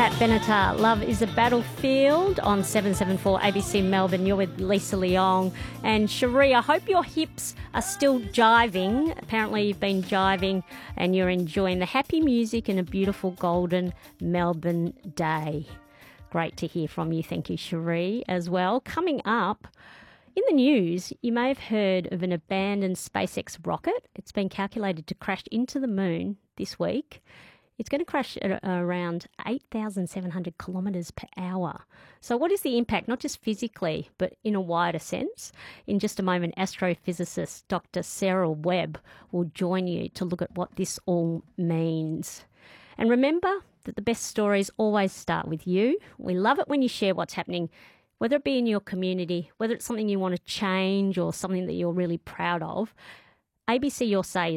Pat Benatar, Love is a Battlefield on 774 ABC Melbourne. You're with Lisa Leong. And Cherie, I hope your hips are still jiving. Apparently you've been jiving and you're enjoying the happy music and a beautiful golden Melbourne day. Great to hear from you. Thank you, Cherie, as well. Coming up, in the news, you may have heard of an abandoned SpaceX rocket. It's been calculated to crash into the moon this week. It's going to crash at around 8,700 kilometres per hour. So what is the impact, not just physically, but in a wider sense? In just a moment, astrophysicist Dr. Sarah Webb will join you to look at what this all means. And remember that the best stories always start with you. We love it when you share what's happening, whether it be in your community, whether it's something you want to change or something that you're really proud of. ABC Your Say